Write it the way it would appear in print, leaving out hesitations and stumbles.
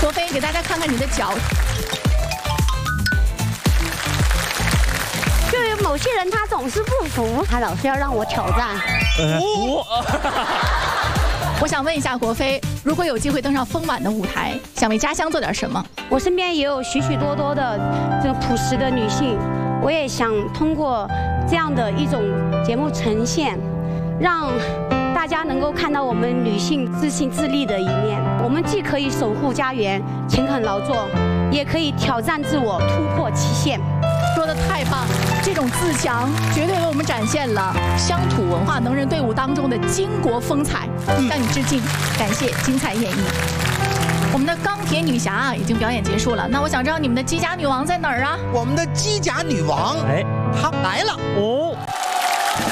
国飞，给大家看看你的脚。 就有某些人他总是不服，他老是要让我挑战。 我想问一下国飞，如果有机会登上丰晚的舞台，想为家乡做点什么？ 我身边也有许许多多的这个朴实的女性，我也想通过这样的一种节目呈现，让大家能够看到我们女性自信自立的一面。我们既可以守护家园、勤恳劳作，也可以挑战自我、突破极限。 说的太棒了，这种自强绝对为我们展现了乡土文化能人队伍当中的巾帼风采。向你致敬，感谢精彩演绎。我们的钢铁女侠啊，已经表演结束了。那我想知道你们的机甲女王在哪儿啊？ 我们的机甲女王，她来了哦。